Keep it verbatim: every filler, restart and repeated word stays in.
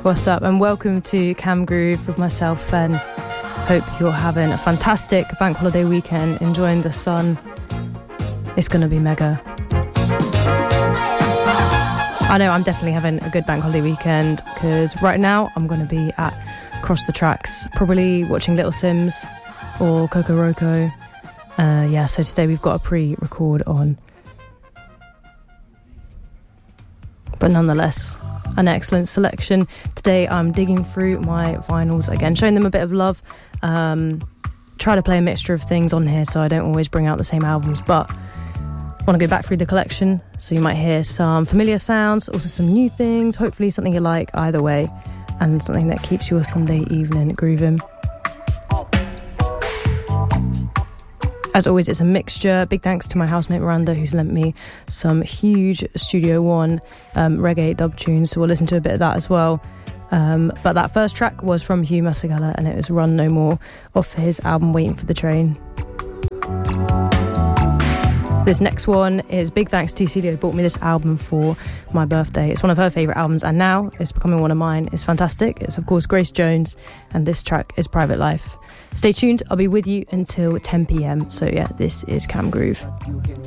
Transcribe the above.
What's up, and welcome to Cam Groove with myself, Fen. Hope you're having a fantastic bank holiday weekend, enjoying the sun. It's going to be mega. I know I'm definitely having a good bank holiday weekend, because right now I'm going to be at Cross the Tracks, probably watching Little Sims or Coco Roco. Uh, yeah, so today we've got a pre-record on. But nonetheless, an excellent selection. Today I'm digging through my vinyls again, showing them a bit of love. Um, try to play a mixture of things on here so I don't always bring out the same albums, but I want to go back through the collection, so you might hear some familiar sounds, also some new things, hopefully something you like either way, and something that keeps your Sunday evening grooving. As always, it's a mixture. Big thanks to my housemate Miranda, who's lent me some huge Studio One um, reggae dub tunes, so we'll listen to a bit of that as well. Um, but that first track was from Hugh Masekela, and it was Run No More, off his album Waiting for the Train. This next one is big thanks to Celia, who bought me this album for my birthday. It's one of her favourite albums, and now it's becoming one of mine. It's fantastic. It's, of course, Grace Jones, and this track is Private Life. Stay tuned. I'll be with you until ten p.m. So, yeah, this is Cam Groove. You can